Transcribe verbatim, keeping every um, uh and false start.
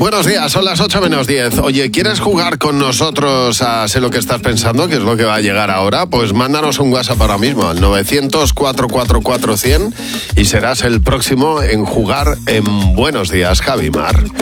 Buenos días, son las ocho menos diez. Oye, ¿quieres jugar con nosotros a Sé lo que estás pensando, que es lo que va a llegar ahora? Pues mándanos un WhatsApp ahora mismo al novecientos, cuatrocientos cuarenta y cuatro cien y serás el próximo en jugar en Buenos Días, Javi Mar.